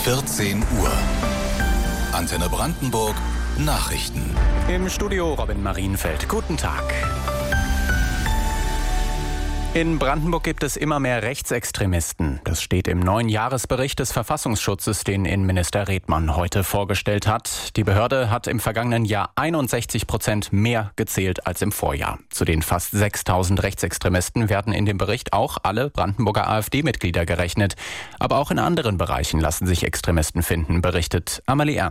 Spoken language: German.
14 Uhr. Antenne Brandenburg Nachrichten. Im Studio Robin Marienfeld. Guten Tag. In Brandenburg gibt es immer mehr Rechtsextremisten. Das steht im neuen Jahresbericht des Verfassungsschutzes, den Innenminister Redmann heute vorgestellt hat. Die Behörde hat im vergangenen Jahr 61% mehr gezählt als im Vorjahr. Zu den fast 6.000 Rechtsextremisten werden in dem Bericht auch alle Brandenburger AfD-Mitglieder gerechnet. Aber auch in anderen Bereichen lassen sich Extremisten finden, berichtet Amalie Ernst.